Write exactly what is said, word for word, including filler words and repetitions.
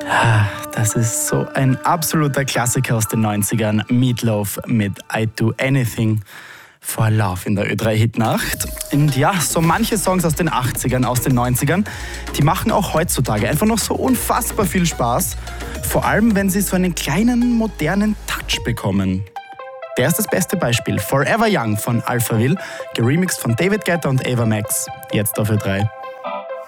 Das ist so ein absoluter Klassiker aus den neunzigern. Meatloaf mit I Do Anything for Love in der Ö drei Hitnacht. Und ja, so manche Songs aus den achtzigern, aus den neunzigern, die machen auch heutzutage einfach noch so unfassbar viel Spaß. Vor allem, wenn sie so einen kleinen, modernen Touch bekommen. Der ist das beste Beispiel. Forever Young von Alphaville, geremixed von David Guetta und Ava Max. Jetzt auf Ö drei.